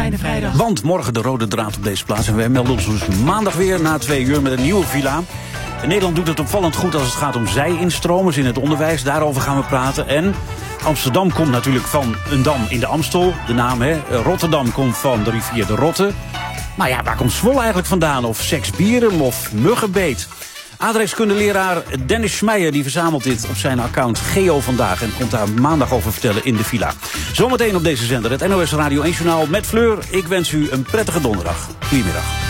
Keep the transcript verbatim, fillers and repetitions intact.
Fijne vrijdag. Want morgen de rode draad op deze plaats. En wij melden ons dus maandag weer na twee uur met een nieuwe villa. Nederland doet het opvallend goed als het gaat om zij-instromers in het onderwijs. Daarover gaan we praten. En Amsterdam komt natuurlijk van een dam in de Amstel. De naam, hè. Rotterdam komt van de rivier de Rotte. Maar ja, waar komt Zwolle eigenlijk vandaan? Of Seksbierum of Muggenbeet? Aardrijkskundeleraar Dennis Schmeijer die verzamelt dit op zijn account Geo Vandaag. En komt daar maandag over vertellen in de villa. Zometeen op deze zender het N O S Radio één Journaal met Fleur. Ik wens u een prettige donderdag. Goedemiddag.